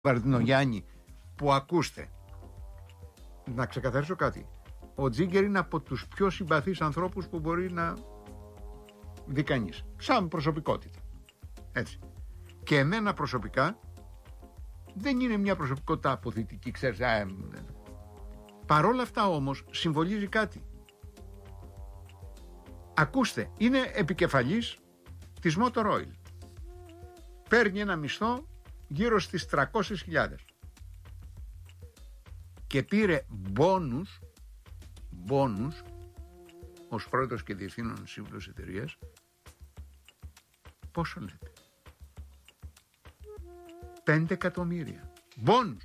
Βαρδινογιάννη, που ακούστε, να ξεκαθαρίσω κάτι. Ο Τζίγκερ είναι από τους πιο συμπαθείς ανθρώπους που μπορεί να δει κανείς, σαν προσωπικότητα. Έτσι. Και εμένα προσωπικά δεν είναι μια προσωπικότητα αποθητική, ξέρεις. Παρόλα αυτά όμως συμβολίζει κάτι. Ακούστε, είναι επικεφαλής της Motor Oil. Παίρνει ένα μισθό γύρω στις 300.000 και πήρε μπόνους ως πρόεδρος και διευθύνων σύμβουλος εταιρείας. Πόσο λέτε? 5 εκατομμύρια μπόνους.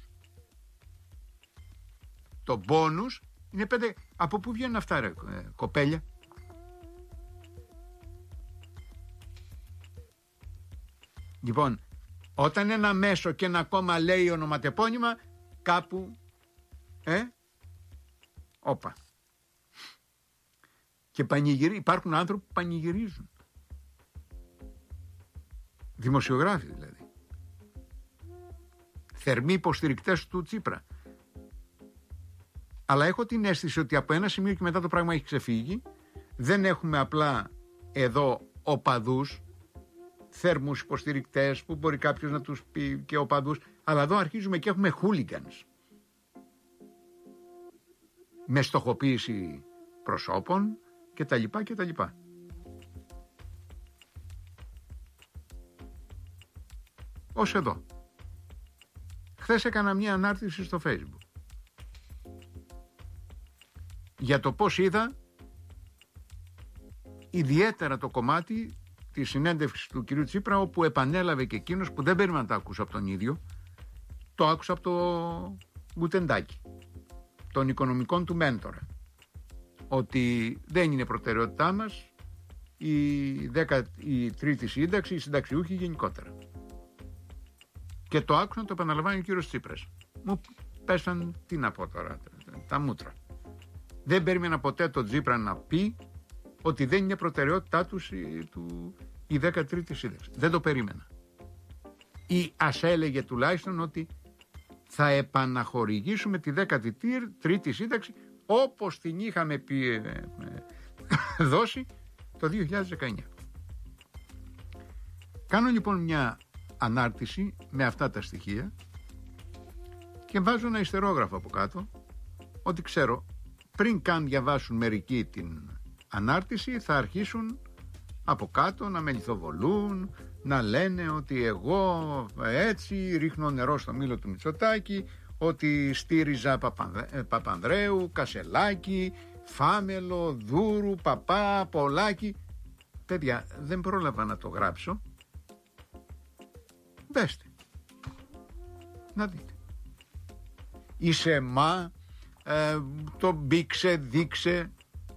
Το μπόνους είναι 5. Από πού βγαίνουν αυτά, ρε κοπέλια? Λοιπόν, όταν ένα μέσο και ένα κόμμα λέει ονοματεπώνυμα, κάπου όπα. Και υπάρχουν άνθρωποι που πανηγυρίζουν. Δημοσιογράφοι δηλαδή. Θερμοί υποστηρικτές του Τσίπρα. Αλλά έχω την αίσθηση ότι από ένα σημείο και μετά το πράγμα έχει ξεφύγει. Δεν έχουμε απλά εδώ οπαδούς, θέρμους υποστηρικτές που μπορεί κάποιος να τους πει και οπαδούς, αλλά εδώ αρχίζουμε και έχουμε hooligans με στοχοποίηση προσώπων και τα λοιπά και τα λοιπά. Ως εδώ. Χθες έκανα μια ανάρτηση στο Facebook για το πώς είδα ιδιαίτερα το κομμάτι τη συνέντευξη του κυρίου Τσίπρα, όπου επανέλαβε και εκείνος, που δεν περίμενα να το άκουσα από τον ίδιο, το άκουσα από το Γκουτεντάκι, των οικονομικών του μέντορα, ότι δεν είναι προτεραιότητά μας η τρίτη σύνταξη, οι συνταξιούχοι γενικότερα. Και το άκουσα να το επαναλαμβάνει ο κύριος Τσίπρας. Μου πέσαν, τι να πω τώρα, τα μούτρα. Δεν περίμενα ποτέ τον Τσίπρα να πει ότι δεν είναι προτεραιότητά τους η 13η σύνταξη. Δεν το περίμενα. Ή ας έλεγε τουλάχιστον ότι θα επαναχορηγήσουμε τη 13η σύνταξη όπως την είχαμε δώσει το 2019. Κάνω λοιπόν μια ανάρτηση με αυτά τα στοιχεία και βάζω ένα ιστερόγραφο από κάτω, ότι ξέρω πριν καν διαβάσουν μερικοί την ανάρτηση θα αρχίσουν από κάτω να με λιθοβολούν, να λένε ότι εγώ έτσι ρίχνω νερό στο μήλο του Μητσοτάκη, ότι στήριζα Παπανδρέου, Κασελάκη, Φάμελο, Δούρου, Παπά, Πολάκη. Παιδιά, δεν πρόλαβα να το γράψω. Μπέστε να δείτε. Είσαι το μπήξε, δείξε.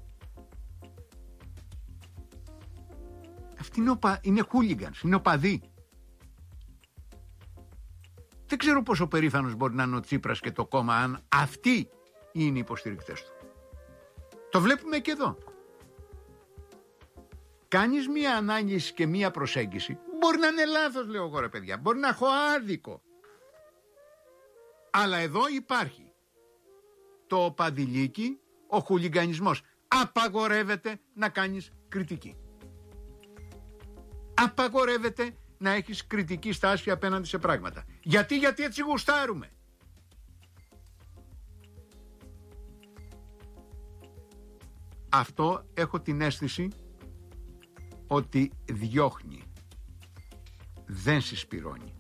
Αυτοί είναι hooligans, είναι οπαδοί. Δεν ξέρω πόσο περήφανος μπορεί να είναι ο Τσίπρας και το κόμμα αν αυτοί είναι οι υποστηρικτές του. Το βλέπουμε και εδώ. Κάνεις μία ανάλυση και μία προσέγγιση. Μπορεί να είναι λάθος, λέω εγώ, ρε παιδιά. Μπορεί να έχω άδικο. Αλλά εδώ υπάρχει το οπαδηλίκι, ο χουλιγκανισμός. Απαγορεύεται να κάνεις κριτική. Απαγορεύεται να έχεις κριτική στάση απέναντι σε πράγματα. Γιατί έτσι γουστάρουμε. Αυτό έχω την αίσθηση ότι διώχνει, δεν συσπυρώνει.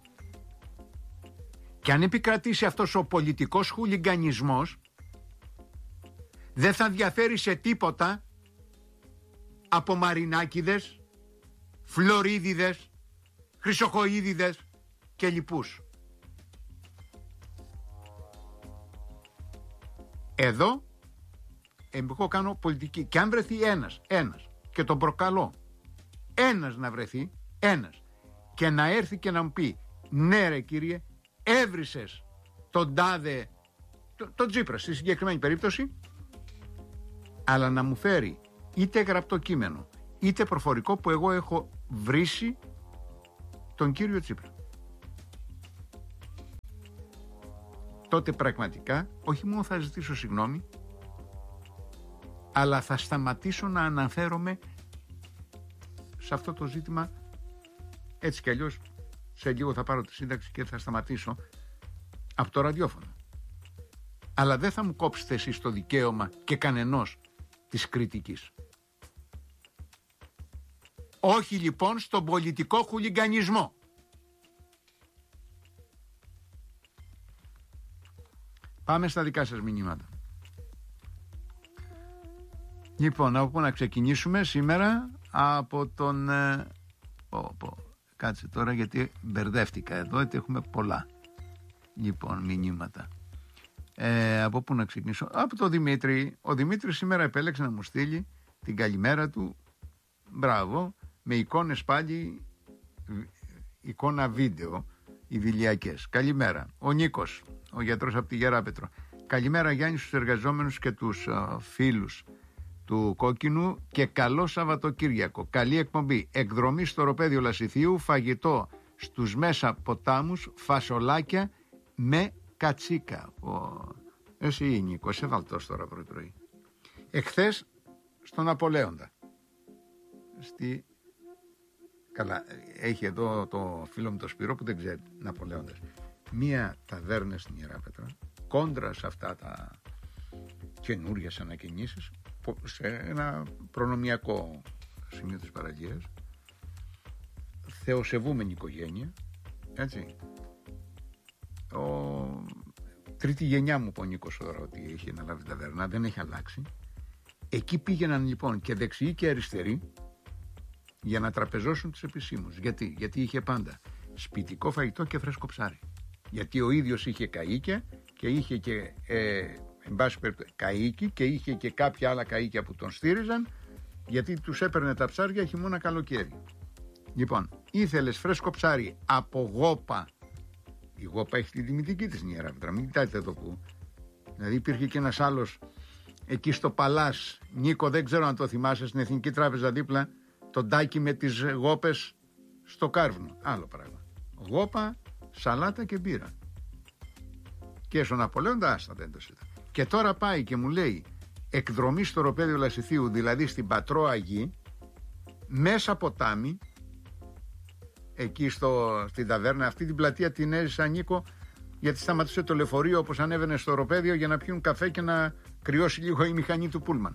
Και αν επικρατήσει αυτός ο πολιτικός χουλιγκανισμός, δεν θα διαφέρει σε τίποτα από Μαρινάκηδες, Φλωρίδιδες, Χρυσοχοΐδιδες και λοιπούς. Εδώ εγώ κάνω πολιτική. Και αν βρεθεί ένας και τον προκαλώ, ένας να βρεθεί, και να έρθει και να μου πει ναι ρε κύριε, έβρισες τον τάδε, τον Τσίπρα στη συγκεκριμένη περίπτωση, αλλά να μου φέρει είτε γραπτό κείμενο είτε προφορικό που εγώ έχω βρήσει τον κύριο Τσίπρα. τότε πραγματικά όχι μόνο θα ζητήσω συγγνώμη, αλλά θα σταματήσω να αναφέρομαι σε αυτό το ζήτημα. Έτσι κι αλλιώς σε λίγο θα πάρω τη σύνταξη και θα σταματήσω από το ραδιόφωνο. Αλλά δεν θα μου κόψετε εσείς το δικαίωμα και κανενός της κριτικής. Όχι λοιπόν στον πολιτικό χουλιγκανισμό. Πάμε στα δικά σας μηνύματα. Λοιπόν, από πού να ξεκινήσουμε σήμερα? Από τον... Κάτσε τώρα γιατί μπερδεύτηκα εδώ, γιατί έχουμε πολλά. Λοιπόν, μηνύματα. Από πού να ξεκινήσω? Από τον Δημήτρη. Ο Δημήτρης σήμερα επέλεξε να μου στείλει την καλημέρα του. Μπράβο. Με εικόνες πάλι, εικόνα βίντεο, ιδηλιακές. Καλημέρα. Ο Νίκος, ο γιατρός από τη Γεράπετρο. Καλημέρα Γιάννη στους εργαζόμενους και τους φίλους του Κόκκινου και καλό Σαββατοκύριακο. Καλή εκπομπή. Εκδρομή στο οροπέδιο Λασιθίου, φαγητό στους μέσα ποτάμους, φασολάκια με κατσίκα. Εσύ Νίκο, σε βάλτος τώρα πρωί. Εχθές στον Απολέοντα. Καλά, έχει εδώ το φίλο μου το Σπύρο που δεν ξέρει Ναπολέοντας. Μία ταβέρνα στην Ιεράπετρα, κόντρα σε αυτά τα καινούριες ανακοινήσεις, σε ένα προνομιακό σημείο της παραλίας, θεοσεβούμενη οικογένεια, έτσι. Τρίτη γενιά μου πω ο Νίκος τώρα ότι έχει αναλάβει ταβέρνα, δεν έχει αλλάξει. Εκεί πήγαιναν λοιπόν και δεξιοί και αριστεροί για να τραπεζώσουν τους επισήμους. Γιατί είχε πάντα σπιτικό φαγητό και φρέσκο ψάρι. Γιατί ο ίδιος είχε καΐκια και είχε και εν πάση περιπτώσει καΐκι και είχε και κάποια άλλα καΐκια που τον στήριζαν, γιατί τους έπαιρνε τα ψάρια χειμώνα καλοκαίρι. Λοιπόν, ήθελες φρέσκο ψάρι από γόπα. Η γόπα έχει τη τιμητική της Ιεράπετρα, μην κοιτάτε εδώ που. Δηλαδή υπήρχε και ένας άλλος εκεί στο Παλάς, Νίκο, δεν ξέρω αν το θυμάσαι, στην Εθνική Τράπεζα δίπλα, τον τάκι με τις γόπες στο Κάρβουνο. Άλλο πράγμα. Γόπα, σαλάτα και μπύρα. Και στον Απολέοντα άστα δεν το συζητά. Και τώρα πάει και μου λέει εκδρομή στο οροπέδιο Λασιθίου, δηλαδή στην Πατρό Αγή, μέσα ποτάμι, εκεί στην ταβέρνα, αυτή την πλατεία την έζησα Νίκο, γιατί σταματούσε το λεωφορείο όπως ανέβαινε στο οροπέδιο για να πιούν καφέ και να κρυώσει λίγο η μηχανή του πούλμαν.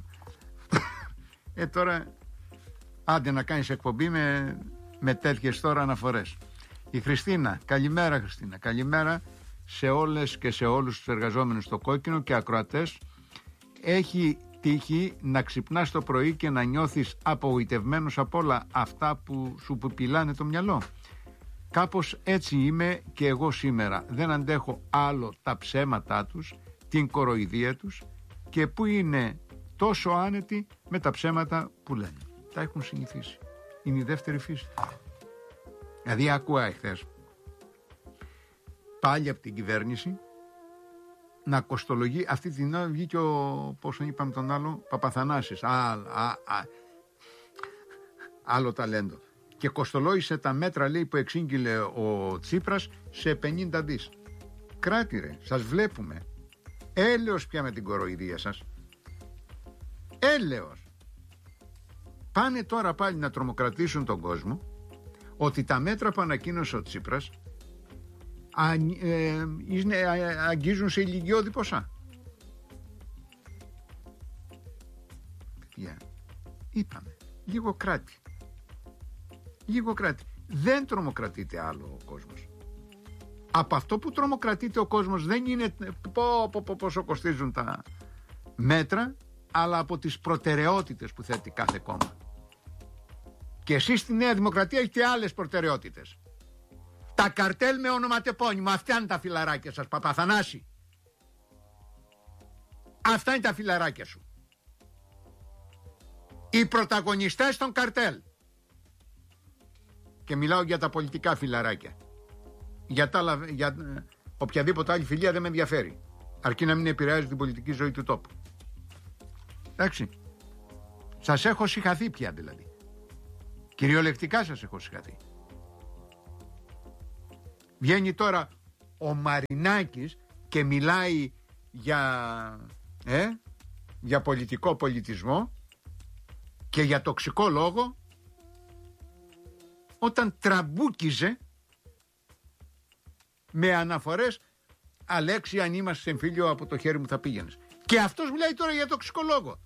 Τώρα άντε να κάνεις εκπομπή με τέτοιες τώρα αναφορές. Η Χριστίνα, καλημέρα Χριστίνα, καλημέρα σε όλες και σε όλους τους εργαζόμενους στο Κόκκινο και ακροατές. Έχει τύχει να ξυπνάς το πρωί και να νιώθεις απογοητευμένος από όλα αυτά που σου πουλάνε το μυαλό? Κάπως έτσι είμαι και εγώ σήμερα. Δεν αντέχω άλλο τα ψέματά τους, την κοροϊδία τους και που είναι τόσο άνετοι με τα ψέματα που λένε. Τα έχουν συνηθίσει. Είναι η δεύτερη φύση. Δηλαδή άκουα εχθές πάλι από την κυβέρνηση να κοστολογεί. Αυτή την ώρα βγήκε πώς τον είπαμε τον άλλο, Παπαθανάσης, άλλο ταλέντο, και κοστολόγησε τα μέτρα, λέει, που εξήγηλε ο Τσίπρας σε 50 δις. Κράτη ρε, σας βλέπουμε. Έλεος πια με την κοροϊδία σας. Έλεος. Πάνε τώρα πάλι να τρομοκρατήσουν τον κόσμο ότι τα μέτρα που ανακοίνωσε ο Τσίπρας αγγίζουν σε ηλικιώδη ποσά. Παιδιά, είπαμε, λίγο κράτη. Λίγο κράτη. Δεν τρομοκρατείται άλλο ο κόσμος. Από αυτό που τρομοκρατείται ο κόσμος δεν είναι πόσο κοστίζουν τα μέτρα, αλλά από τις προτεραιότητες που θέτει κάθε κόμμα. Και εσείς στη Νέα Δημοκρατία έχετε άλλες προτεραιότητες. Τα καρτέλ με ονοματεπώνυμο, αυτά είναι τα φιλαράκια σας, Παπαθανάση. Αυτά είναι τα φιλαράκια σου. Οι πρωταγωνιστές των καρτέλ. Και μιλάω για τα πολιτικά φιλαράκια. Για οποιαδήποτε άλλη φιλία δεν με ενδιαφέρει. Αρκεί να μην επηρεάζει την πολιτική ζωή του τόπου. Εντάξει. Σας έχω συγχαθεί πια δηλαδή. Κυριολεκτικά σας έχω συγχαθεί. Βγαίνει τώρα ο Μαρινάκης και μιλάει για πολιτικό πολιτισμό και για τοξικό λόγο, όταν τραμπούκιζε με αναφορές «Αλέξη, αν είμαστε σε εμφύλιο, από το χέρι μου θα πήγαινες». Και αυτός μιλάει τώρα για τοξικό λόγο.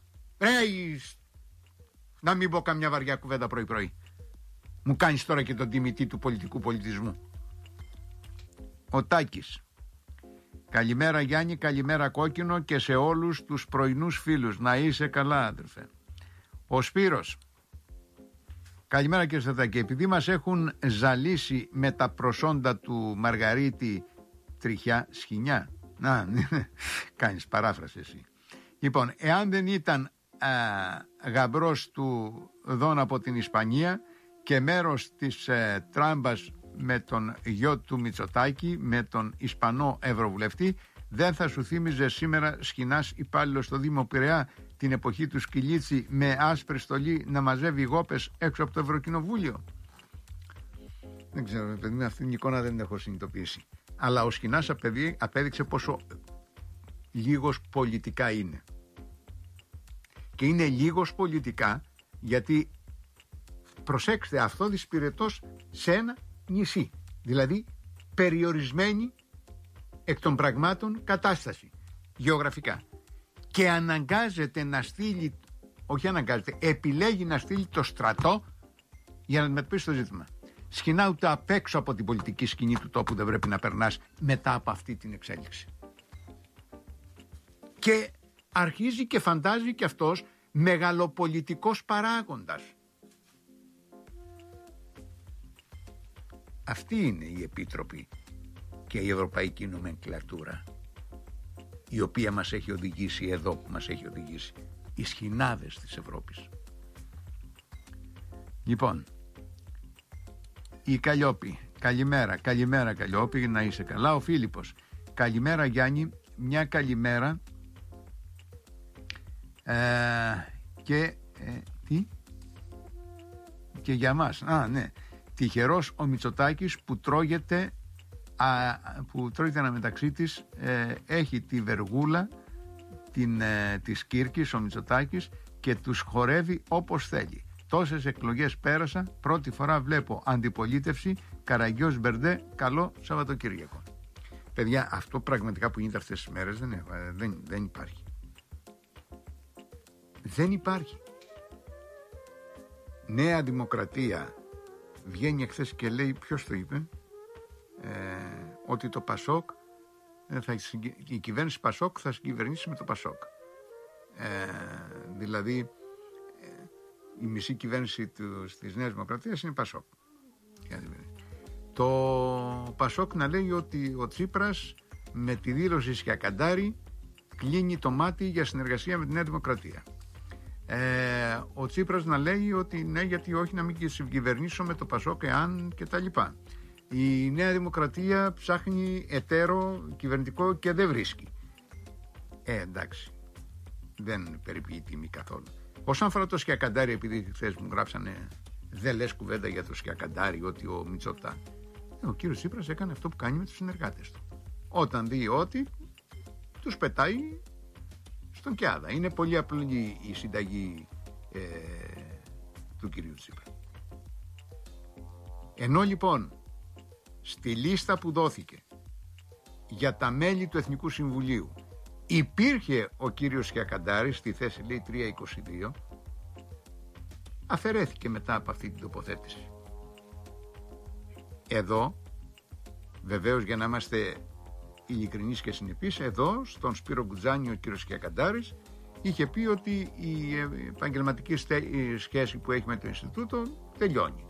Να μην πω καμιά βαριά κουβέντα πρωί-πρωί. Μου κάνεις τώρα και τον τιμητή του πολιτικού πολιτισμού. Ο Τάκης. Καλημέρα Γιάννη, καλημέρα Κόκκινο και σε όλους τους πρωινούς φίλους. Να είσαι καλά, αδερφέ. Ο Σπύρος. Καλημέρα κύριε Στατάκη. Επειδή μας έχουν ζαλίσει με τα προσόντα του Μαργαρίτη Τριχιά Σχοινιά. Να, κάνεις παράφραση εσύ. Λοιπόν, εάν δεν ήταν γαμπρός του Δόν από την Ισπανία και μέρος της τράμπας με τον γιο του Μητσοτάκη, με τον Ισπανό Ευρωβουλευτή, δεν θα σου θύμιζε σήμερα Σχοινάς υπάλληλος στο Δήμο Πειραιά την εποχή του Σκυλίτσι με άσπρη στολή να μαζεύει γόπες έξω από το Ευρωκοινοβούλιο? Δεν ξέρω, παιδί μου, αυτή την εικόνα δεν την έχω συνειδητοποιήσει. Αλλά ο Σχοινάς απέδειξε πόσο λίγος πολιτικά είναι. Και είναι λίγος πολιτικά γιατί, προσέξτε, αυτό δυσπυρετός σε ένα νησί. Δηλαδή περιορισμένη εκ των πραγμάτων κατάσταση γεωγραφικά. Και αναγκάζεται να στείλει, όχι αναγκάζεται, επιλέγει να στείλει το στρατό για να αντιμετωπίσει το ζήτημα. Σχοινά, ούτε απ' έξω από την πολιτική σκηνή του τόπου δεν πρέπει να περνάς μετά από αυτή την εξέλιξη. Και αρχίζει και φαντάζει και αυτός μεγαλοπολιτικός παράγοντας. Αυτή είναι η Επίτροπη και η Ευρωπαϊκή Νομενκλατούρα, η οποία μας έχει οδηγήσει εδώ που μας έχει οδηγήσει. Οι σχοινάδες της Ευρώπης. Λοιπόν, η Καλλιόπη. Καλημέρα Καλλιόπη, να είσαι καλά. Ο Φίλιππος. Καλημέρα Γιάννη, μια καλημέρα και για μας. Ναι. Τυχερός ο Μητσοτάκης που τρώγεται αναμεταξύ της, έχει τη βεργούλα της Κύρκης ο Μητσοτάκης και τους χορεύει όπως θέλει. Τόσες εκλογές πέρασα, πρώτη φορά βλέπω αντιπολίτευση. Καραγκιός Μπερντέ, καλό Σαββατοκύριακο. Παιδιά, αυτό πραγματικά που γίνεται αυτές τις μέρες δεν υπάρχει. Δεν υπάρχει. Νέα Δημοκρατία βγαίνει εχθές και λέει, ποιος το είπε, ότι το Πασόκ, η κυβέρνηση Πασόκ θα συγκυβερνήσει με το Πασόκ. Δηλαδή η μισή κυβέρνηση της Νέας Δημοκρατίας είναι Πασόκ. Το Πασόκ να λέει ότι ο Τσίπρας με τη δήλωση Σκιακαντάρη κλείνει το μάτι για συνεργασία με τη Νέα Δημοκρατία. Ο Τσίπρας να λέει ότι ναι, γιατί όχι, να μην συγκυβερνήσω με το Πασόκ εάν και τα λοιπά. Η Νέα Δημοκρατία ψάχνει εταίρο κυβερνητικό και δεν βρίσκει. Εντάξει, δεν περιποιεί τιμή καθόλου. Όσον αφορά το Σκιακαντάρη, επειδή χθες μου γράψανε δεν λες κουβέντα για το Σκιακαντάρη, ότι ο Μητσοτά, ο κύριος Τσίπρας έκανε αυτό που κάνει με τους συνεργάτες του. Όταν δει ότι τους πετάει στον Κιάδα. Είναι πολύ απλή η συνταγή του κυρίου Τσίπρα. Ενώ λοιπόν στη λίστα που δόθηκε για τα μέλη του Εθνικού Συμβουλίου υπήρχε ο κύριος Σκιακαντάρης στη θέση, λέει, 322, αφαιρέθηκε μετά από αυτή την τοποθέτηση. Εδώ, βεβαίως για να είμαστε ειλικρινείς και συνεπείς, εδώ στον Σπύρο Γκουτζάνη ο κύριος Σκιακαντάρης είχε πει ότι η επαγγελματική σχέση που έχει με το Ινστιτούτο τελειώνει.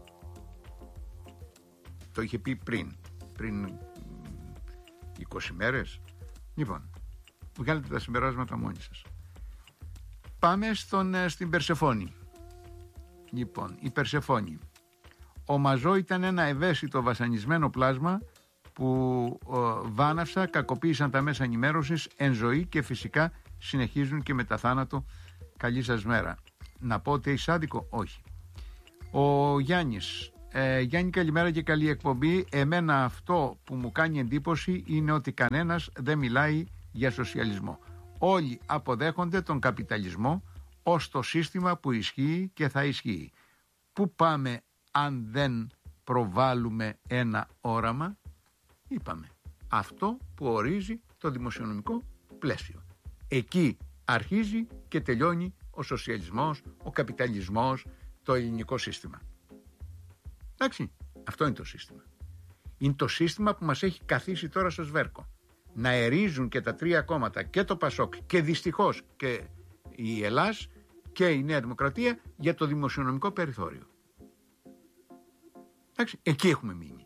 Το είχε πει πριν 20 μέρες. Λοιπόν, βγάλετε τα συμπεράσματα μόνοι σας. Πάμε στην Περσεφόνη. Λοιπόν, η Περσεφόνη. Ο Μαζό ήταν ένα ευαίσθητο βασανισμένο πλάσμα που βάναυσα, κακοποίησαν τα μέσα ενημέρωσης εν ζωή και φυσικά συνεχίζουν και μετά θάνατο. Καλή σας μέρα. Να πω ότι έχει άδικο? Όχι. Ο Γιάννης. Γιάννη, καλημέρα και καλή εκπομπή. Εμένα αυτό που μου κάνει εντύπωση είναι ότι κανένας δεν μιλάει για σοσιαλισμό. Όλοι αποδέχονται τον καπιταλισμό ως το σύστημα που ισχύει και θα ισχύει. Πού πάμε αν δεν προβάλλουμε ένα όραμα? Είπαμε, αυτό που ορίζει το δημοσιονομικό πλαίσιο. Εκεί αρχίζει και τελειώνει ο σοσιαλισμός, ο καπιταλισμός, το ελληνικό σύστημα. Εντάξει, αυτό είναι το σύστημα. Είναι το σύστημα που μας έχει καθίσει τώρα στο σβέρκο. Να ερίζουν και τα τρία κόμματα, και το Πασόκ και δυστυχώς και η Ελλάς και η Νέα Δημοκρατία, για το δημοσιονομικό περιθώριο. Εντάξει, εκεί έχουμε μείνει.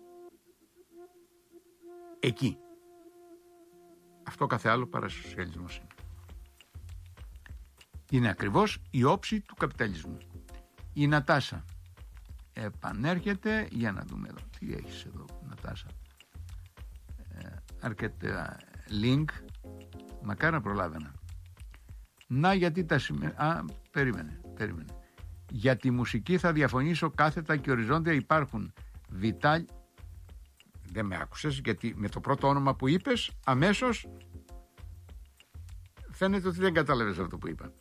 Εκεί. Αυτό κάθε άλλο παρά σοσιαλισμός είναι. Είναι ακριβώς η όψη του καπιταλισμού. Η Νατάσα επανέρχεται. Για να δούμε εδώ τι έχεις εδώ, Νατάσα. Αρκετά link. Μακάρι να προλάβαινα. Να, γιατί τα σημεία. Περίμενε. Για τη μουσική θα διαφωνήσω κάθετα και οριζόντια. Υπάρχουν Βιτάλ. Δεν με άκουσες, γιατί με το πρώτο όνομα που είπες αμέσως φαίνεται ότι δεν κατάλαβες αυτό που είπα.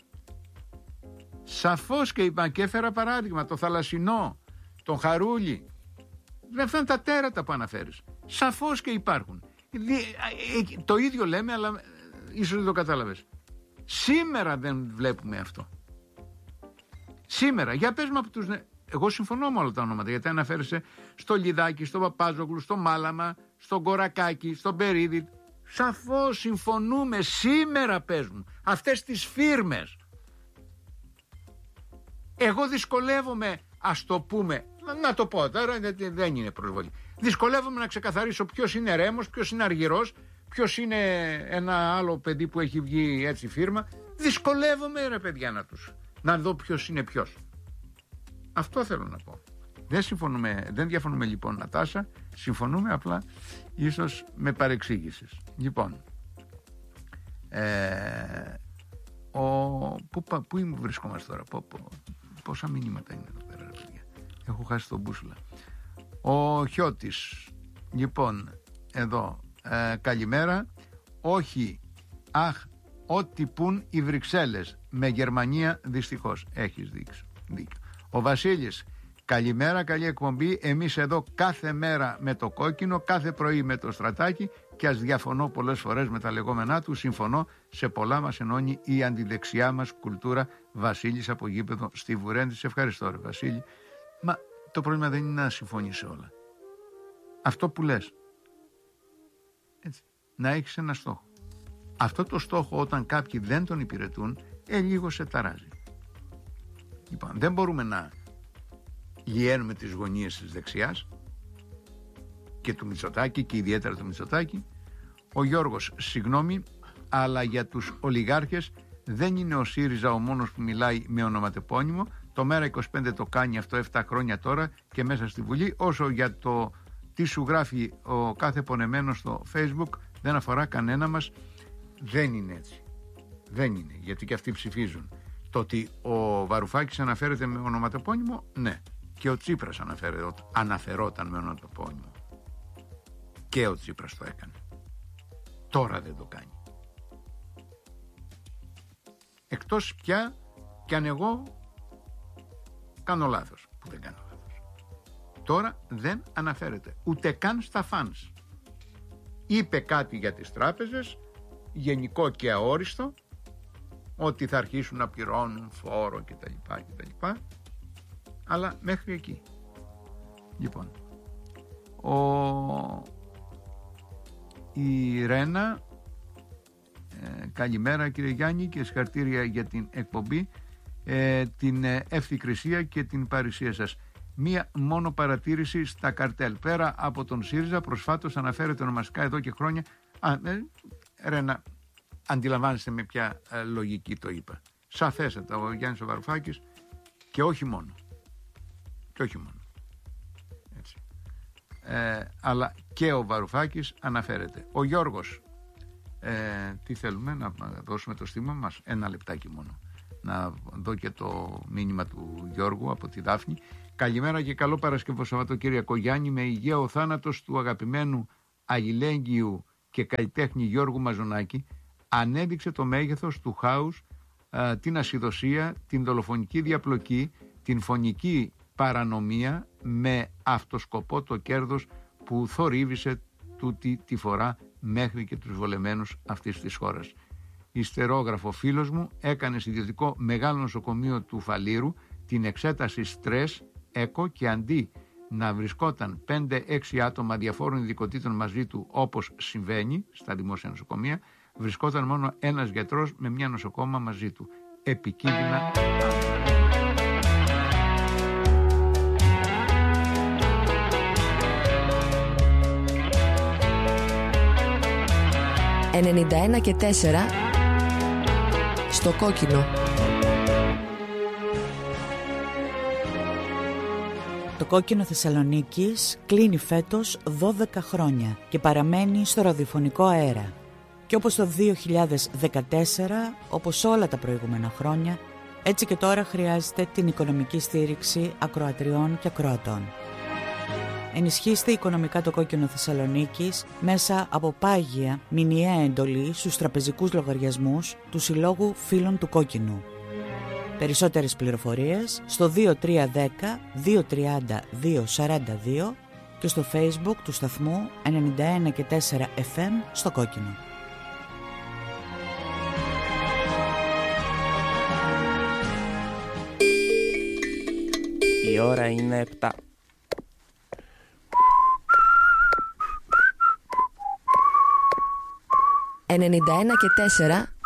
Σαφώς και είπα, και έφερα παράδειγμα το Θαλασσινό, τον Χαρούλη. Δεν αυτά είναι τα τέρατα που αναφέρεις. Σαφώς και υπάρχουν. Το ίδιο λέμε, αλλά ίσως δεν το κατάλαβες. Σήμερα δεν βλέπουμε αυτό. Σήμερα, για πες μου από τους... Εγώ συμφωνώ με όλα τα ονόματα, γιατί αναφέρεσαι στο Λιδάκι, στο Παπάζογλου, στο Μάλαμα, στον Κορακάκη, στον Περίδη. Σαφώς συμφωνούμε. Σήμερα πες μου αυτές τις φίρμες. Εγώ δυσκολεύομαι, ας το πούμε, να το πω τώρα, δεν είναι προσβολή. Δυσκολεύομαι να ξεκαθαρίσω ποιος είναι Ρέμος, ποιος είναι Αργυρός, ποιος είναι ένα άλλο παιδί που έχει βγει έτσι φίρμα. Δυσκολεύομαι, ρε παιδιά, να δω ποιος είναι ποιος. Αυτό θέλω να πω. Δεν διαφωνούμε λοιπόν, Νατάσα. Συμφωνούμε, απλά ίσως με παρεξήγησες. Λοιπόν, πού βρισκόμαστε τώρα? Πόσα μηνύματα είναι εδώ πέρα, ρε παιδιά? Έχω χάσει τον μπούσουλα. Ο Χιώτης, λοιπόν, εδώ, καλημέρα. Όχι, ό,τι πουν οι Βρυξέλλες με Γερμανία, δυστυχώς. Έχεις δίκιο. Ο Βασίλης, καλημέρα, καλή εκπομπή. Εμείς εδώ κάθε μέρα με το κόκκινο, κάθε πρωί με το στρατάκι, και ας διαφωνώ πολλές φορές με τα λεγόμενά του, συμφωνώ, σε πολλά μας ενώνει η αντιδεξιά μας κουλτούρα. Βασίλης από Γήπεδο στη Βουρέντη. Σε ευχαριστώ, ρε Βασίλη. Μα το πρόβλημα δεν είναι να συμφωνείς σε όλα. Αυτό που λες, έτσι, να έχεις ένα στόχο. Αυτό το στόχο, όταν κάποιοι δεν τον υπηρετούν, λίγο σε ταράζει. Λοιπόν, δεν μπορούμε να λιένουμε τις γωνίες της δεξιάς και του Μητσοτάκη, και ιδιαίτερα του Μητσοτάκη. Ο Γιώργος, συγγνώμη, αλλά για τους ολιγάρχες δεν είναι ο ΣΥΡΙΖΑ ο μόνος που μιλάει με ονοματεπώνυμο. Το ΜΕΡΑ25 το κάνει αυτό 7 χρόνια τώρα και μέσα στη Βουλή. Όσο για το τι σου γράφει ο κάθε πονεμένος στο Facebook, δεν αφορά κανένα μας. Δεν είναι έτσι. Δεν είναι, γιατί και αυτοί ψηφίζουν. Το ότι ο Βαρουφάκης αναφέρεται με ονοματεπώνυμο, ναι. Και ο Τσίπρας αναφερόταν με ονοματεπώνυμο. Και ο Τσίπρας το έκανε. Τώρα δεν το κάνει. Εκτός πια κι αν εγώ κάνω λάθος, που δεν κάνω λάθος. Τώρα δεν αναφέρεται ούτε καν στα φανς. Είπε κάτι για τις τράπεζες, γενικό και αόριστο, ότι θα αρχίσουν να πληρώνουν φόρο κτλ. Αλλά μέχρι εκεί. Λοιπόν, η Ρένα, καλημέρα κύριε Γιάννη και συγχαρητήρια για την εκπομπή, την ευθυκρισία και την παρουσία σας. Μία μόνο παρατήρηση στα καρτέλ. Πέρα από τον ΣΥΡΙΖΑ, προσφάτως αναφέρεται ονομαστικά εδώ και χρόνια. Ρένα, αντιλαμβάνεστε με ποια λογική το είπα. Σαφέστατα ο Γιάννης ο Βαρουφάκης, και όχι μόνο. Έτσι. Αλλά και ο Βαρουφάκης αναφέρεται. Ο Γιώργος, τι θέλουμε, να δώσουμε το στήμα μας? Ένα λεπτάκι μόνο. να δω και το μήνυμα του Γιώργου από τη Δάφνη. Καλημέρα και καλό Παρασκευό Σαββατοκύριακο Γιάννη. Με υγεία ο θάνατος του αγαπημένου αλληλέγγυου και καλλιτέχνη Γιώργου Μαζονάκη ανέδειξε το μέγεθος του χάους, την ασυδοσία, την δολοφονική διαπλοκή, την φωνική παρανομία με αυτοσκοπό το κέρδος που θορύβησε τούτη τη φορά μέχρι και τους βολεμένους αυτής της χώρας. Ιστερόγραφο φίλος μου έκανε σε ιδιωτικό μεγάλο νοσοκομείο του Φαλήρου την εξέταση στρες, έκο, και αντί να βρισκόταν 5-6 άτομα διαφόρων ειδικοτήτων μαζί του όπως συμβαίνει στα δημόσια νοσοκομεία, βρισκόταν μόνο ένας γιατρός με μια νοσοκόμα μαζί του. Επικίνδυνα. 91,4 στο κόκκινο. Το κόκκινο Θεσσαλονίκης κλείνει φέτος 12 χρόνια και παραμένει στο ραδιοφωνικό αέρα. Και όπως το 2014, όπως όλα τα προηγούμενα χρόνια, έτσι και τώρα χρειάζεται την οικονομική στήριξη ακροατριών και ακροατών. Ενισχύστε οικονομικά το κόκκινο Θεσσαλονίκης μέσα από πάγια μηνιαία εντολή στους τραπεζικούς λογαριασμούς του Συλλόγου Φίλων του Κόκκινου. Περισσότερες πληροφορίες στο 2310 230 242 και στο Facebook του σταθμού 91,4 FM στο κόκκινο. Η ώρα είναι 7. «91,4